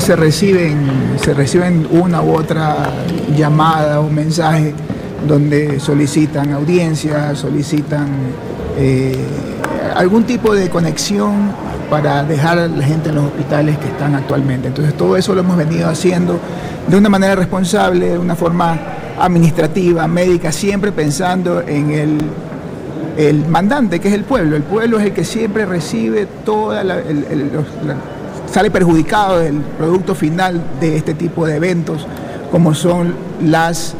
se reciben una u otra llamada o mensaje donde solicitan audiencia, solicitan algún tipo de conexión para dejar a la gente en los hospitales que están actualmente. Entonces todo eso lo hemos venido haciendo de una manera responsable, de una forma administrativa, médica, siempre pensando en el mandante, que es el pueblo. El pueblo es el que siempre recibe sale perjudicado del producto final de este tipo de eventos, como son los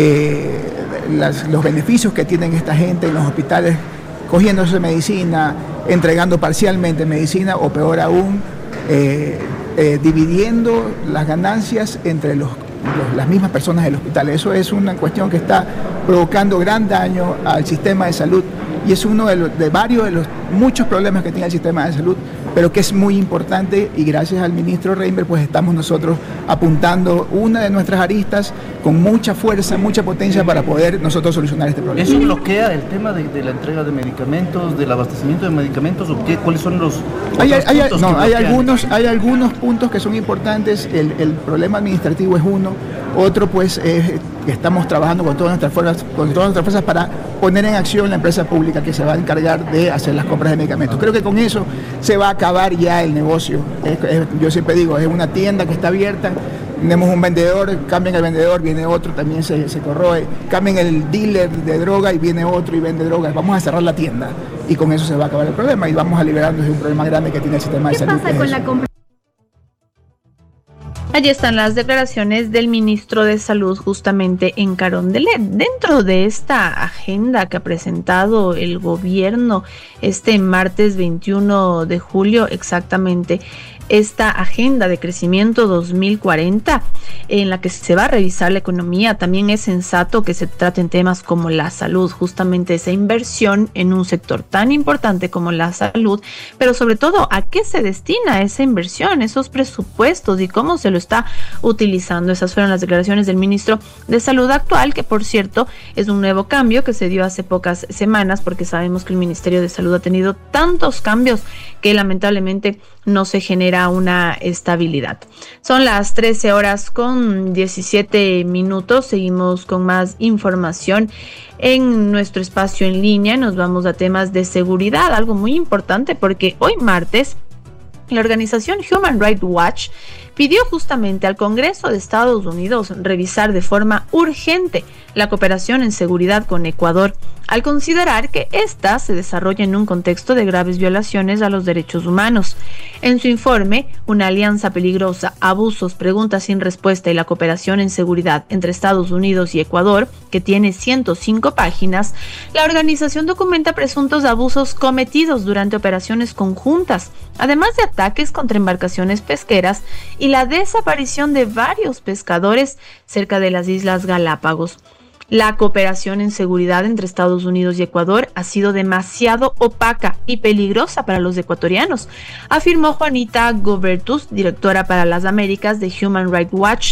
beneficios que tienen esta gente en los hospitales, cogiéndose medicina, entregando parcialmente medicina o peor aún, dividiendo las ganancias entre las mismas personas del hospital. Eso es una cuestión que está provocando gran daño al sistema de salud y es uno de los muchos problemas que tiene el sistema de salud, pero que es muy importante, y gracias al ministro Reinberg pues estamos nosotros apuntando una de nuestras aristas con mucha fuerza, mucha potencia para poder nosotros solucionar este problema. ¿Eso bloquea el tema de la entrega de medicamentos, del abastecimiento de medicamentos, o qué? ¿Cuáles son los hay algunos puntos que son importantes? El problema administrativo es uno, otro pues es que estamos trabajando con todas nuestras fuerzas para poner en acción la empresa pública que se va a encargar de hacer las compras de medicamentos. Creo que con eso se va a acabar ya el negocio. Yo siempre digo, es una tienda que está abierta, tenemos un vendedor, cambian el vendedor, viene otro, también se corroe, cambian el dealer de droga y viene otro y vende droga. Vamos a cerrar la tienda y con eso se va a acabar el problema y vamos a liberarnos de un problema grande que tiene el sistema de salud. ¿Qué pasa con la compra? Allí están las declaraciones del ministro de Salud justamente en Carondelet. Dentro de esta agenda que ha presentado el gobierno este martes 21 de julio, exactamente, esta agenda de crecimiento 2040 en la que se va a revisar la economía, también es sensato que se traten temas como la salud, justamente esa inversión en un sector tan importante como la salud, pero sobre todo a qué se destina esa inversión, esos presupuestos y cómo se lo está utilizando. Esas fueron las declaraciones del ministro de Salud actual, que por cierto es un nuevo cambio que se dio hace pocas semanas, porque sabemos que el Ministerio de Salud ha tenido tantos cambios que lamentablemente no se genera una estabilidad. Son las 13:17. Seguimos con más información en nuestro espacio en línea. Nos vamos a temas de seguridad, algo muy importante porque hoy martes la organización Human Rights Watch pidió justamente al Congreso de Estados Unidos revisar de forma urgente la cooperación en seguridad con Ecuador, al considerar que ésta se desarrolla en un contexto de graves violaciones a los derechos humanos. En su informe, Una alianza peligrosa, abusos, preguntas sin respuesta y la cooperación en seguridad entre Estados Unidos y Ecuador, que tiene 105 páginas, la organización documenta presuntos abusos cometidos durante operaciones conjuntas, además de ataques contra embarcaciones pesqueras y la desaparición de varios pescadores cerca de las Islas Galápagos. La cooperación en seguridad entre Estados Unidos y Ecuador ha sido demasiado opaca y peligrosa para los ecuatorianos, afirmó Juanita Gobertus, directora para las Américas de Human Rights Watch.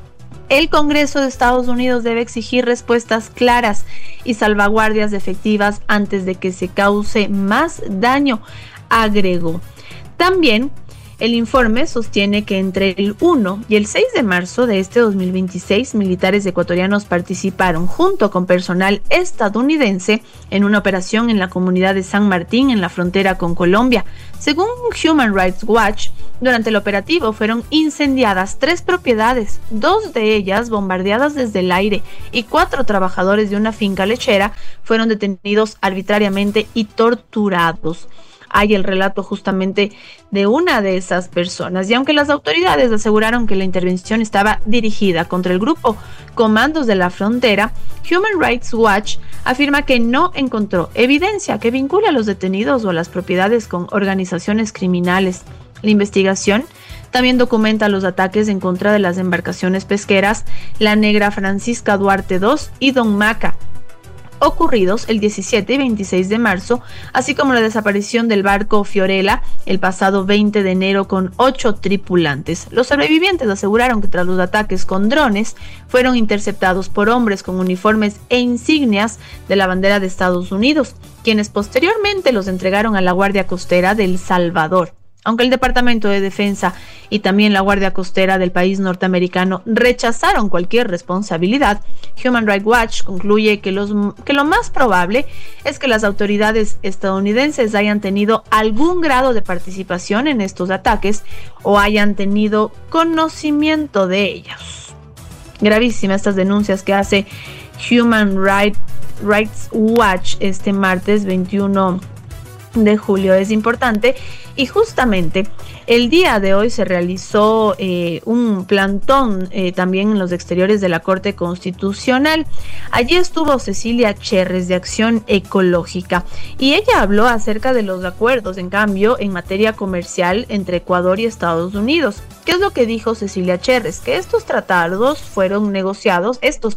El Congreso de Estados Unidos debe exigir respuestas claras y salvaguardias efectivas antes de que se cause más daño, agregó. También el informe sostiene que entre el 1 y el 6 de marzo de este 2026, militares ecuatorianos participaron junto con personal estadounidense en una operación en la comunidad de San Martín, en la frontera con Colombia. Según Human Rights Watch, durante el operativo fueron incendiadas 3 propiedades, 2 de ellas bombardeadas desde el aire, y 4 trabajadores de una finca lechera fueron detenidos arbitrariamente y torturados. Hay el relato justamente de una de esas personas, y aunque las autoridades aseguraron que la intervención estaba dirigida contra el grupo Comandos de la Frontera, Human Rights Watch afirma que no encontró evidencia que vincule a los detenidos o a las propiedades con organizaciones criminales. La investigación también documenta los ataques en contra de las embarcaciones pesqueras La Negra Francisca Duarte II y Don Maca, ocurridos el 17 y 26 de marzo, así como la desaparición del barco Fiorella el pasado 20 de enero con 8 tripulantes. Los sobrevivientes aseguraron que tras los ataques con drones fueron interceptados por hombres con uniformes e insignias de la bandera de Estados Unidos, quienes posteriormente los entregaron a la Guardia Costera de El Salvador. Aunque el Departamento de Defensa y también la Guardia Costera del país norteamericano rechazaron cualquier responsabilidad, Human Rights Watch concluye que lo más probable es que las autoridades estadounidenses hayan tenido algún grado de participación en estos ataques o hayan tenido conocimiento de ellos. Gravísimas estas denuncias que hace Human Rights Watch este martes 21 de julio. Es importante. Y justamente el día de hoy se realizó un plantón también en los exteriores de la Corte Constitucional. Allí estuvo Cecilia Cherres de Acción Ecológica y ella habló acerca de los acuerdos, en cambio, en materia comercial entre Ecuador y Estados Unidos. ¿Qué es lo que dijo Cecilia Cherres? Que estos tratados fueron negociados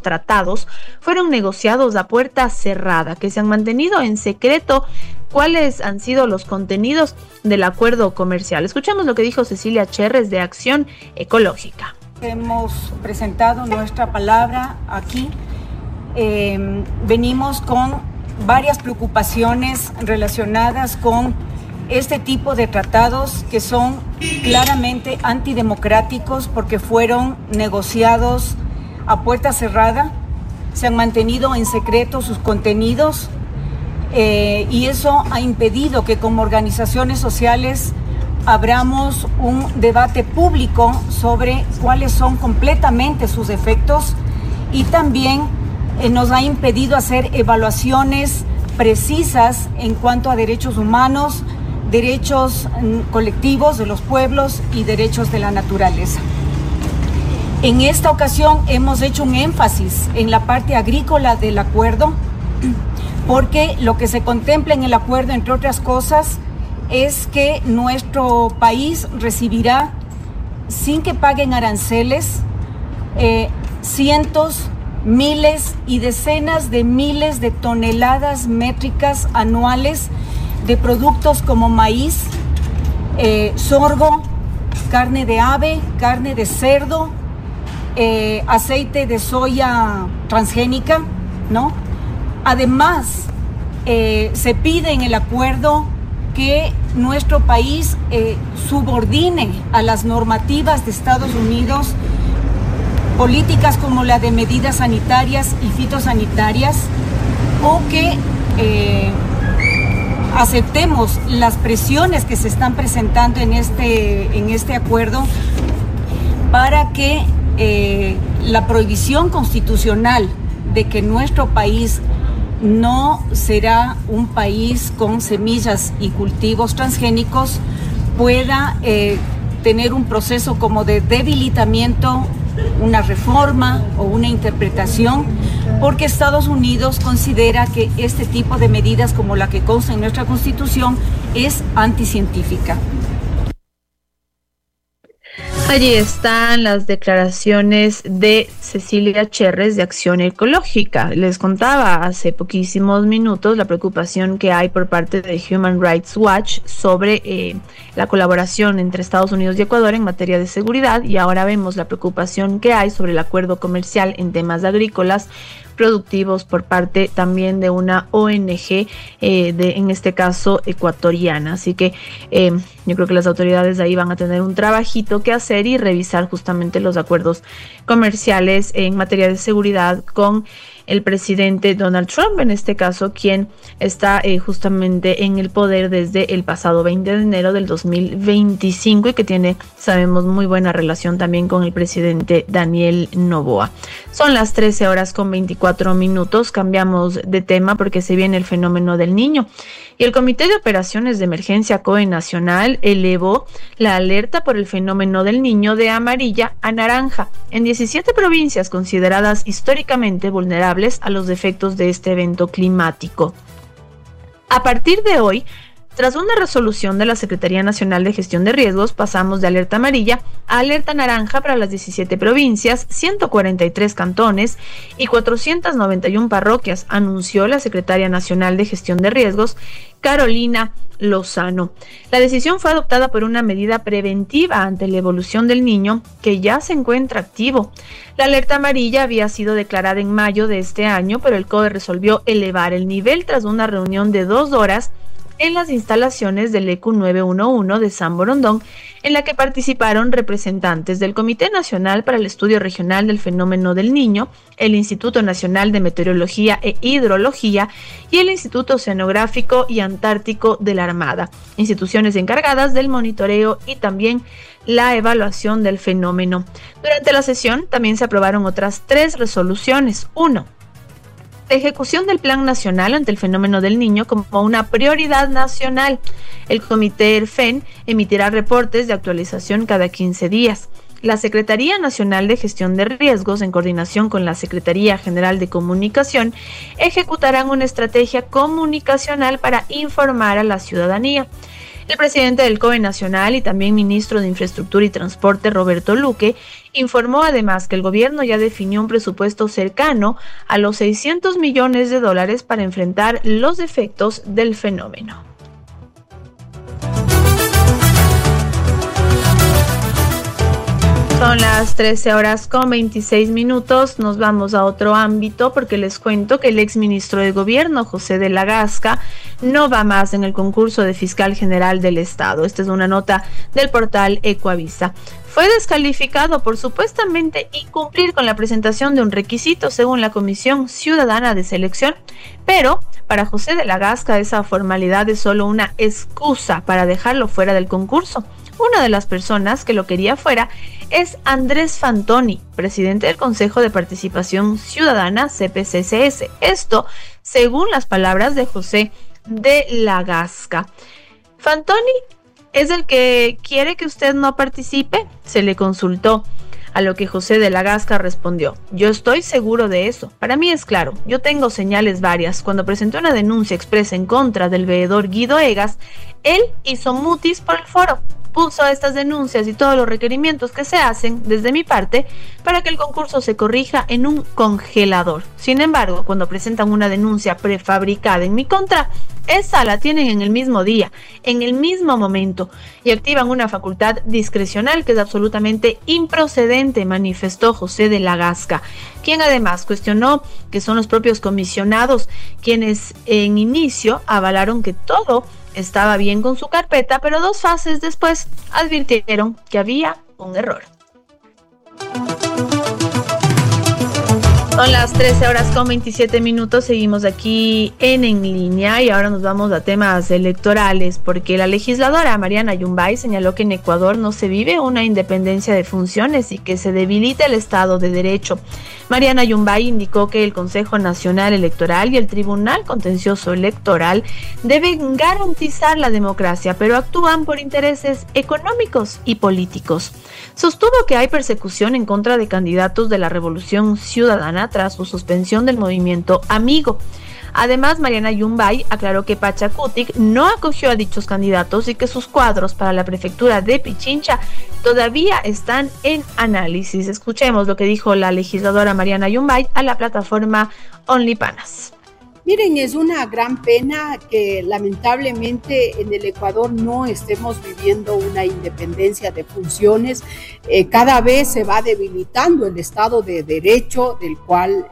a puerta cerrada, que se han mantenido en secreto cuáles han sido los contenidos del acuerdo comercial. Escuchemos lo que dijo Cecilia Cherres de Acción Ecológica. Hemos presentado nuestra palabra aquí. Venimos con varias preocupaciones relacionadas con este tipo de tratados que son claramente antidemocráticos porque fueron negociados a puerta cerrada, se han mantenido en secreto sus contenidos. Y eso ha impedido que como organizaciones sociales abramos un debate público sobre cuáles son completamente sus efectos y también nos ha impedido hacer evaluaciones precisas en cuanto a derechos humanos, derechos colectivos de los pueblos y derechos de la naturaleza. En esta ocasión hemos hecho un énfasis en la parte agrícola del acuerdo, porque lo que se contempla en el acuerdo, entre otras cosas, es que nuestro país recibirá, sin que paguen aranceles, cientos, miles y decenas de miles de toneladas métricas anuales de productos como maíz, sorgo, carne de ave, carne de cerdo, aceite de soya transgénica, ¿no? Además, se pide en el acuerdo que nuestro país subordine a las normativas de Estados Unidos políticas como la de medidas sanitarias y fitosanitarias o que aceptemos las presiones que se están presentando en este acuerdo para que la prohibición constitucional de que nuestro país no será un país con semillas y cultivos transgénicos pueda tener un proceso como de debilitamiento, una reforma o una interpretación, porque Estados Unidos considera que este tipo de medidas como la que consta en nuestra Constitución es anticientífica. Allí están las declaraciones de Cecilia Cherres de Acción Ecológica. Les contaba hace poquísimos minutos la preocupación que hay por parte de Human Rights Watch sobre la colaboración entre Estados Unidos y Ecuador en materia de seguridad, y ahora vemos la preocupación que hay sobre el acuerdo comercial en temas agrícolas productivos por parte también de una ONG, en este caso ecuatoriana. Así que yo creo que las autoridades de ahí van a tener un trabajito que hacer y revisar justamente los acuerdos comerciales en materia de seguridad con el presidente Donald Trump, en este caso, quien está justamente en el poder desde el pasado 20 de enero del 2025 y que tiene, sabemos, muy buena relación también con el presidente Daniel Noboa. Son las 13:24. Cambiamos de tema porque se viene el fenómeno del Niño. Y el Comité de Operaciones de Emergencia COE Nacional elevó la alerta por el fenómeno del Niño de amarilla a naranja en 17 provincias consideradas históricamente vulnerables a los efectos de este evento climático. A partir de hoy, tras una resolución de la Secretaría Nacional de Gestión de Riesgos, pasamos de alerta amarilla a alerta naranja para las 17 provincias, 143 cantones y 491 parroquias, anunció la Secretaria Nacional de Gestión de Riesgos, Carolina Lozano. La decisión fue adoptada por una medida preventiva ante la evolución del Niño, que ya se encuentra activo. La alerta amarilla había sido declarada en mayo de este año, pero el COE resolvió elevar el nivel tras una reunión de 2 horas en las instalaciones del ECU 911 de San Borondón, en la que participaron representantes del Comité Nacional para el Estudio Regional del Fenómeno del Niño, el Instituto Nacional de Meteorología e Hidrología y el Instituto Oceanográfico y Antártico de la Armada, instituciones encargadas del monitoreo y también la evaluación del fenómeno. Durante la sesión también se aprobaron otras 3 resoluciones. 1. La ejecución del Plan Nacional ante el Fenómeno del Niño como una prioridad nacional. El Comité ERFEN emitirá reportes de actualización cada 15 días. La Secretaría Nacional de Gestión de Riesgos, en coordinación con la Secretaría General de Comunicación, ejecutarán una estrategia comunicacional para informar a la ciudadanía. El presidente del COE Nacional y también ministro de Infraestructura y Transporte, Roberto Luque, informó además que el gobierno ya definió un presupuesto cercano a los $600 millones para enfrentar los efectos del fenómeno. Son las 13:26. Nos vamos a otro ámbito porque les cuento que el exministro de Gobierno, José de la Gasca, no va más en el concurso de fiscal general del Estado. Esta es una nota del portal Ecoavisa. Fue descalificado por supuestamente incumplir con la presentación de un requisito según la Comisión Ciudadana de Selección, pero para José de la Gasca esa formalidad es solo una excusa para dejarlo fuera del concurso. Una de las personas que lo quería fuera es Andrés Fantoni, presidente del Consejo de Participación Ciudadana CPCCS. Esto según las palabras de José de la Gasca. Fantoni es el que quiere que usted no participe, se le consultó, a lo que José de la Gasca respondió: yo estoy seguro de eso, para mí es claro, yo tengo señales varias. Cuando presenté una denuncia expresa en contra del veedor Guido Egas, él hizo mutis por el foro, puso estas denuncias y todos los requerimientos que se hacen desde mi parte para que el concurso se corrija en un congelador. Sin embargo, cuando presentan una denuncia prefabricada en mi contra, esa la tienen en el mismo día, en el mismo momento, y activan una facultad discrecional que es absolutamente improcedente, manifestó José de la Gasca, quien además cuestionó que son los propios comisionados quienes en inicio avalaron que todo estaba bien con su carpeta, pero 2 fases después advirtieron que había un error. Son las 13:27. Seguimos aquí en línea y ahora nos vamos a temas electorales porque la legisladora Mariana Yumbay señaló que en Ecuador no se vive una independencia de funciones y que se debilita el Estado de Derecho. Mariana Yumbay indicó que el Consejo Nacional Electoral y el Tribunal Contencioso Electoral deben garantizar la democracia, pero actúan por intereses económicos y políticos. Sostuvo que hay persecución en contra de candidatos de la Revolución Ciudadana tras su suspensión del movimiento Amigo. Además, Mariana Yumbay aclaró que Pachacutic no acogió a dichos candidatos y que sus cuadros para la prefectura de Pichincha todavía están en análisis. Escuchemos lo que dijo la legisladora Mariana Yumbay a la plataforma OnlyPanas. Miren, es una gran pena que lamentablemente en el Ecuador no estemos viviendo una independencia de funciones. Cada vez se va debilitando el Estado de Derecho, del cual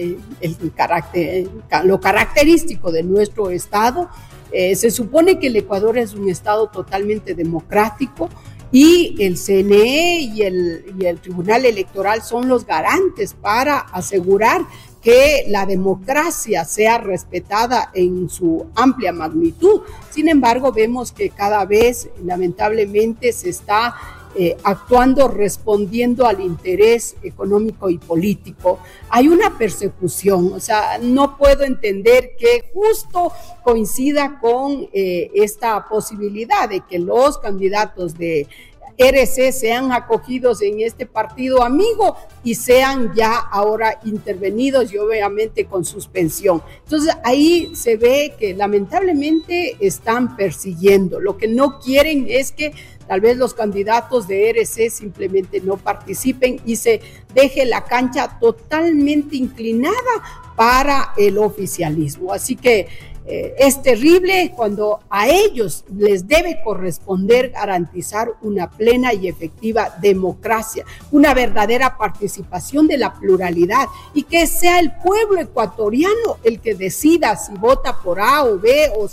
lo característico de nuestro Estado. Se supone que el Ecuador es un Estado totalmente democrático y el CNE y el Tribunal Electoral son los garantes para asegurar que la democracia sea respetada en su amplia magnitud. Sin embargo, vemos que cada vez, lamentablemente, se está actuando respondiendo al interés económico y político. Hay una persecución, o sea, no puedo entender que justo coincida con esta posibilidad de que los candidatos de RC sean acogidos en este partido amigo y sean ya ahora intervenidos y obviamente con suspensión. Entonces ahí se ve que lamentablemente están persiguiendo. Lo que no quieren es que tal vez los candidatos de RC simplemente no participen y se deje la cancha totalmente inclinada para el oficialismo. Así que es terrible cuando a ellos les debe corresponder garantizar una plena y efectiva democracia, una verdadera participación de la pluralidad y que sea el pueblo ecuatoriano el que decida si vota por A o B o C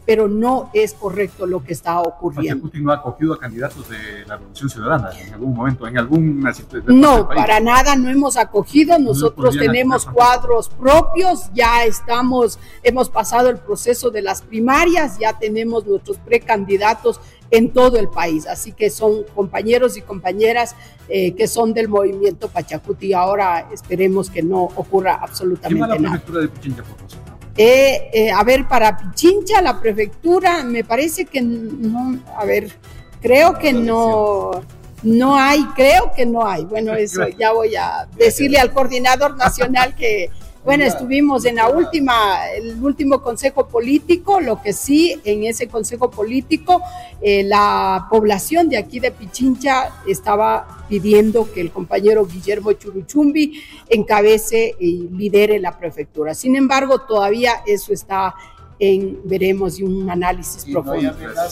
pero no es correcto lo que está ocurriendo. Pachacuti no ha acogido a candidatos de la Revolución Ciudadana en algún momento, en alguna situación. No, para nada no hemos acogido. Nosotros tenemos cuadros propios, ya hemos pasado el proceso de las primarias, ya tenemos nuestros precandidatos en todo el país, así que son compañeros y compañeras que son del movimiento Pachacuti. Ahora esperemos que no ocurra absolutamente nada. ¿Qué va la prefectura de Pichincha, por favor? Para Pichincha, la prefectura, me parece que no, creo que no hay. Bueno, eso ya voy a decirle al coordinador nacional que, bueno, estuvimos en el último consejo político, lo que sí, en ese consejo político, la población de aquí de Pichincha estaba pidiendo que el compañero Guillermo Churuchumbi encabece y lidere la prefectura. Sin embargo, todavía eso está veremos, y un análisis profundo.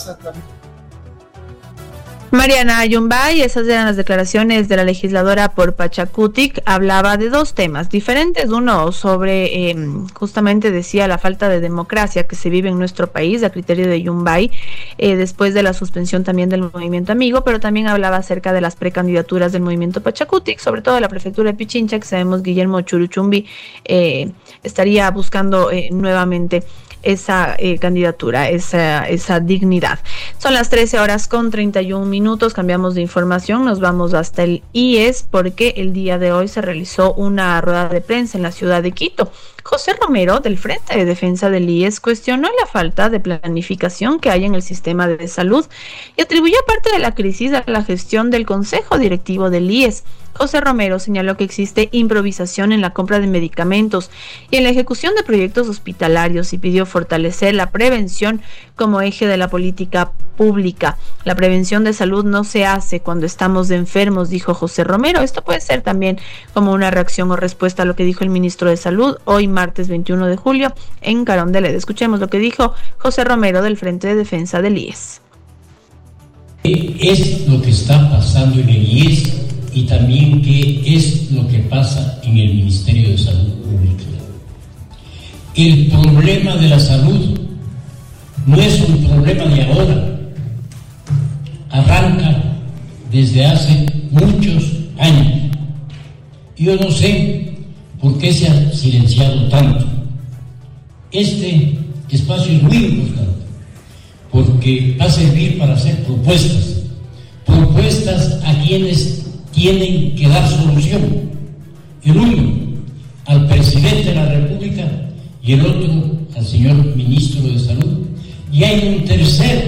Mariana Ayumbay, esas eran las declaraciones de la legisladora por Pachacuti. Hablaba de dos temas diferentes. Uno sobre, justamente decía, la falta de democracia que se vive en nuestro país a criterio de Ayumbay, después de la suspensión también del movimiento amigo, pero también hablaba acerca de las precandidaturas del movimiento Pachacuti, sobre todo de la prefectura de Pichincha, que sabemos Guillermo Churuchumbi estaría buscando nuevamente esa candidatura, esa dignidad. Son las 13:31. Cambiamos de información, nos vamos hasta el IES porque el día de hoy se realizó una rueda de prensa en la ciudad de Quito. José Romero, del Frente de Defensa del IES, cuestionó la falta de planificación que hay en el sistema de salud y atribuyó parte de la crisis a la gestión del Consejo Directivo del IES. José Romero señaló que existe improvisación en la compra de medicamentos y en la ejecución de proyectos hospitalarios y pidió fortalecer la prevención como eje de la política pública. La prevención de salud no se hace cuando estamos enfermos, dijo José Romero. Esto puede ser también como una reacción o respuesta a lo que dijo el ministro de Salud hoy martes 21 de julio en Carondelet. Escuchemos lo que dijo José Romero del Frente de Defensa del IES. Es lo que está pasando en el IES y también qué es lo que pasa en el Ministerio de Salud Pública. El problema de la salud no es un problema de ahora, arranca desde hace muchos años. Yo no sé por qué se ha silenciado tanto. Este espacio es muy importante porque va a servir para hacer propuestas a quienes tienen que dar solución. El uno al presidente de la República y el otro al señor ministro de Salud. Y hay un tercero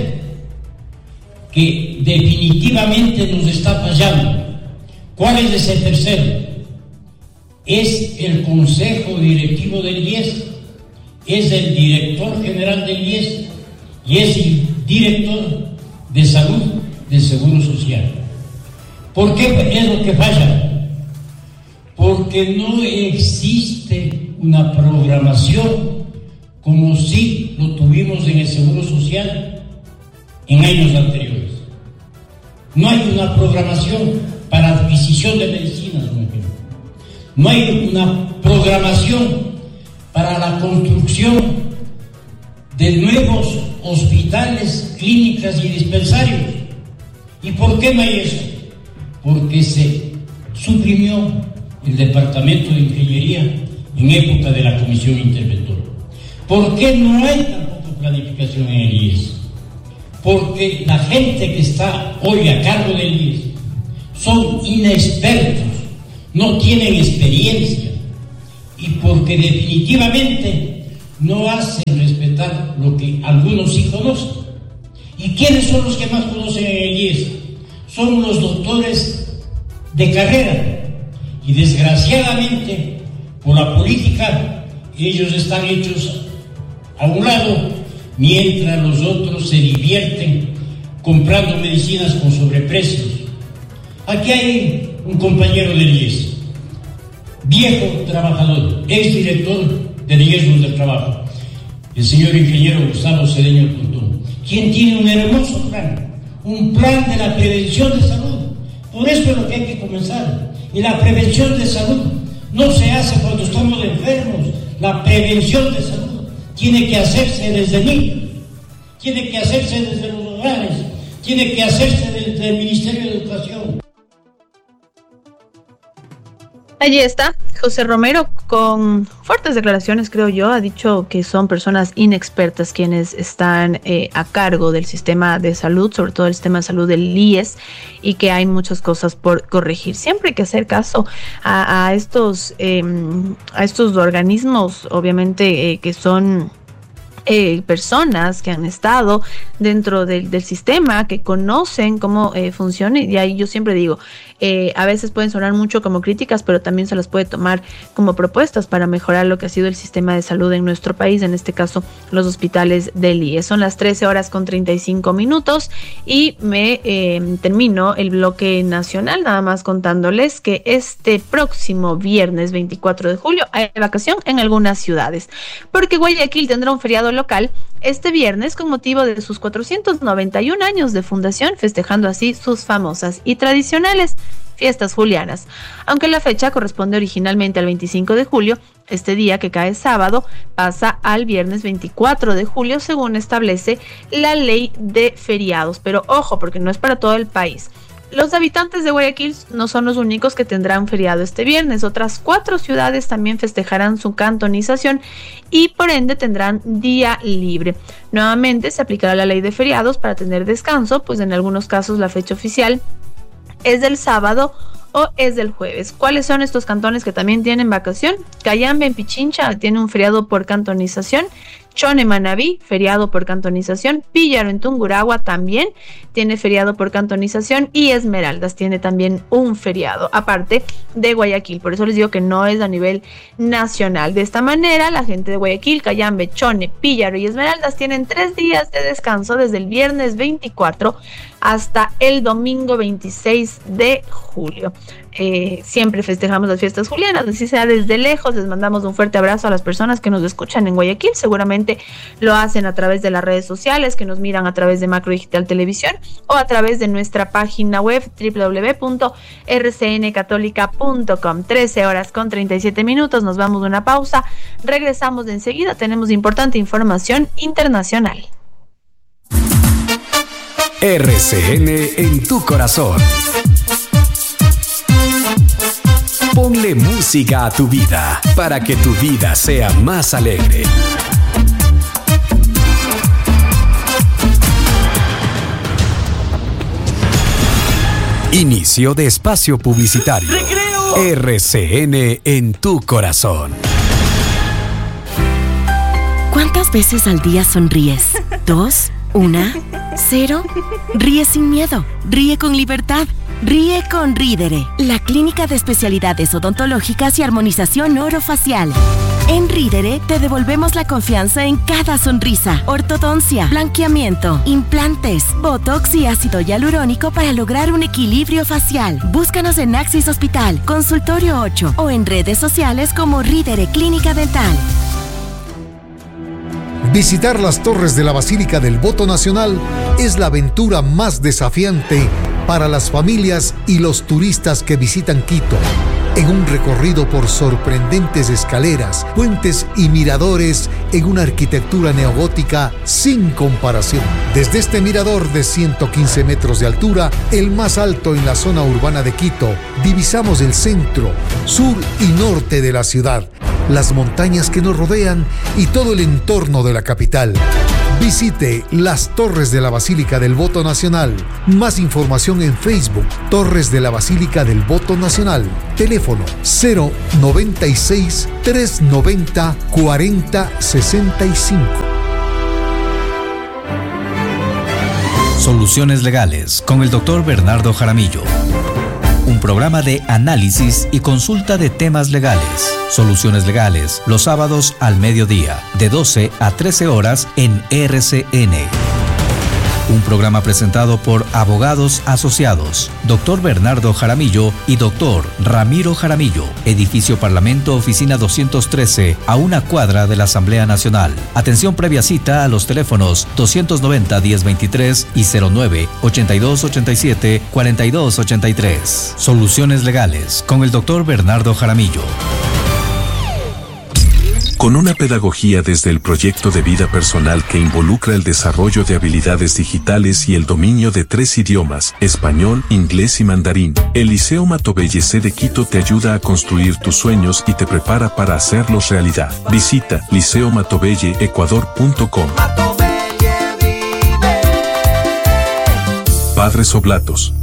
que definitivamente nos está fallando. ¿Cuál es ese tercero? Es el Consejo Directivo del IES, es el director general del IES y es el director de Salud del Seguro Social. ¿Por qué es lo que falla? Porque no existe una programación como si lo tuvimos en el Seguro Social en años anteriores. No hay una programación para adquisición de medicinas, por ejemplo. No hay una programación para la construcción de nuevos hospitales, clínicas y dispensarios. ¿Y por qué no hay eso? Porque se suprimió el Departamento de Ingeniería en época de la Comisión Interventora. ¿Por qué no hay tampoco planificación en el IES? Porque la gente que está hoy a cargo del IES son inexpertos, no tienen experiencia y porque definitivamente no hacen respetar lo que algunos sí conocen. ¿Y quiénes son los que más conocen en el IES? Son los doctores de carrera y desgraciadamente por la política ellos están hechos a un lado mientras los otros se divierten comprando medicinas con sobreprecios. Aquí hay un compañero del IES, viejo trabajador, exdirector de riesgos del trabajo, el señor ingeniero Gustavo Cedeño Pontón, quien tiene un hermoso plan, un plan de la prevención de salud. Por eso es lo que hay que comenzar. Y la prevención de salud no se hace cuando estamos enfermos. La prevención de salud tiene que hacerse desde niños. tiene que hacerse desde los hogares, tiene que hacerse desde el Ministerio de Educación. Allí está José Romero con fuertes declaraciones, creo yo. Ha dicho que son personas inexpertas quienes están a cargo del sistema de salud, sobre todo el sistema de salud del IES, y que hay muchas cosas por corregir. Siempre hay que hacer caso a estos organismos, obviamente, que son personas que han estado dentro del sistema, que conocen cómo funciona, y ahí yo siempre digo, a veces pueden sonar mucho como críticas, pero también se las puede tomar como propuestas para mejorar lo que ha sido el sistema de salud en nuestro país, en este caso los hospitales del IES. Son las 13:35 y me termino el bloque nacional nada más contándoles que este próximo viernes 24 de julio hay vacación en algunas ciudades, porque Guayaquil tendrá un feriado local este viernes con motivo de sus 491 años de fundación, festejando así sus famosas y tradicionales fiestas julianas. Aunque la fecha corresponde originalmente al 25 de julio, este día, que cae sábado, pasa al viernes 24 de julio, según establece la ley de feriados. Pero ojo, porque no es para todo el país. Los habitantes de Guayaquil no son los únicos que tendrán feriado este viernes. Otras 4 ciudades también festejarán su cantonización y por ende tendrán día libre. Nuevamente se aplicará la ley de feriados para tener descanso, pues en algunos casos la fecha oficial es del sábado o es del jueves. ¿Cuáles son estos cantones que también tienen vacación? Cayambe en Pichincha tiene un feriado por cantonización. Chone Manabí, feriado por cantonización. Píllaro en Tungurahua también tiene feriado por cantonización. Y Esmeraldas tiene también un feriado, aparte de Guayaquil. Por eso les digo que no es a nivel nacional. De esta manera, la gente de Guayaquil, Cayambe, Chone, Píllaro y Esmeraldas tienen 3 días de descanso desde el viernes 24 hasta el domingo 26 de julio. Siempre festejamos las fiestas julianas, así sea desde lejos. Les mandamos un fuerte abrazo a las personas que nos escuchan en Guayaquil. Seguramente lo hacen a través de las redes sociales, que nos miran a través de Macro Digital Televisión o a través de nuestra página web www.rcncatólica.com. 13:37. Nos vamos a una pausa, regresamos de enseguida. Tenemos importante información internacional. RCN en tu corazón. Ponle música a tu vida para que tu vida sea más alegre. Inicio de espacio publicitario. ¡Recreo! RCN en tu corazón. ¿Cuántas veces al día sonríes? ¿2? ¿1? ¿0? Ríe sin miedo. Ríe con libertad. Ríe con Rídere, la clínica de especialidades odontológicas y armonización orofacial. En Rídere te devolvemos la confianza en cada sonrisa. Ortodoncia, blanqueamiento, implantes, botox y ácido hialurónico para lograr un equilibrio facial. Búscanos en Axis Hospital, Consultorio 8 o en redes sociales como Rídere Clínica Dental. Visitar las torres de la Basílica del Voto Nacional es la aventura más desafiante para las familias y los turistas que visitan Quito. En un recorrido por sorprendentes escaleras, puentes y miradores en una arquitectura neogótica sin comparación. Desde este mirador de 115 metros de altura, el más alto en la zona urbana de Quito, divisamos el centro, sur y norte de la ciudad, las montañas que nos rodean y todo el entorno de la capital. Visite las Torres de la Basílica del Voto Nacional. Más información en Facebook, Torres de la Basílica del Voto Nacional. Teléfono 096 390 4065. Soluciones Legales con el Dr. Bernardo Jaramillo. Un programa de análisis y consulta de temas legales. Soluciones Legales, los sábados al mediodía, de 12 a 13 horas en RCN. Un programa presentado por Abogados Asociados, Dr. Bernardo Jaramillo y Dr. Ramiro Jaramillo. Edificio Parlamento, oficina 213, a una cuadra de la Asamblea Nacional. Atención previa cita a los teléfonos 290-1023 y 09-8287-4283. Soluciones Legales con el Dr. Bernardo Jaramillo. con una pedagogía desde el proyecto de vida personal que involucra el desarrollo de habilidades digitales y el dominio de 3 idiomas, español, inglés y mandarín. El Liceo Matobelle C de Quito te ayuda a construir tus sueños y te prepara para hacerlos realidad. Visita liceomatobelleecuador.com. Padres Oblatos.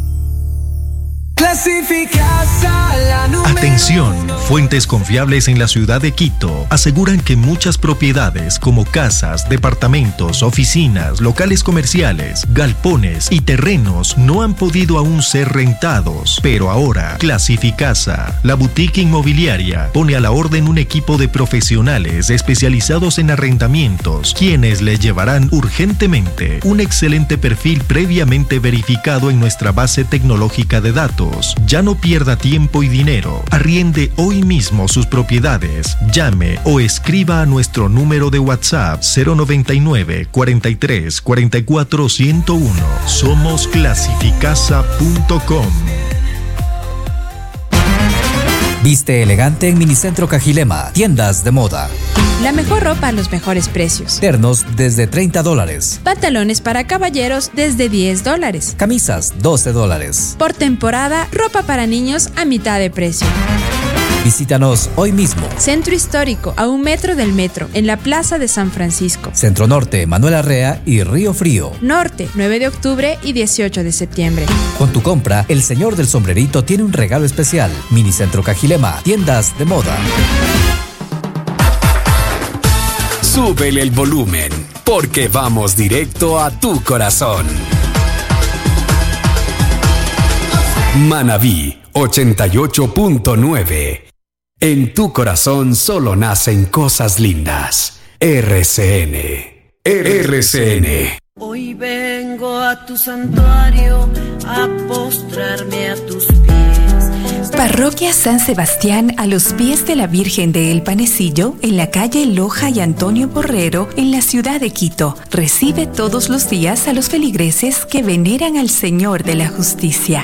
Atención, fuentes confiables en la ciudad de Quito aseguran que muchas propiedades como casas, departamentos, oficinas, locales comerciales, galpones y terrenos no han podido aún ser rentados. Pero ahora, Clasificasa, la boutique inmobiliaria, pone a la orden un equipo de profesionales especializados en arrendamientos, quienes le llevarán urgentemente un excelente perfil previamente verificado en nuestra base tecnológica de datos. Ya no pierda tiempo y dinero. Arriende hoy mismo sus propiedades. Llame o escriba a nuestro número de WhatsApp 099 43 44 101. Somos clasificasa.com. Viste elegante en Minicentro Cajilema, tiendas de moda. La mejor ropa a los mejores precios. Ternos desde $30. Pantalones para caballeros desde $10. Camisas $12. Por temporada, ropa para niños a mitad de precio. Visítanos hoy mismo. Centro Histórico, a 1 metro del metro, en la Plaza de San Francisco. Centro Norte, Manuel Arrea y Río Frío. Norte, 9 de octubre y 18 de septiembre. Con tu compra, el señor del sombrerito tiene un regalo especial. Minicentro Cajilema, tiendas de moda. Súbele el volumen, porque vamos directo a tu corazón. Manabí 88.9. En tu corazón solo nacen cosas lindas. RCN. RCN. Hoy vengo a tu santuario a postrarme a tus pies. Parroquia San Sebastián, a los pies de la Virgen de El Panecillo, en la calle Loja y Antonio Borrero, en la ciudad de Quito. Recibe todos los días a los feligreses que veneran al Señor de la Justicia.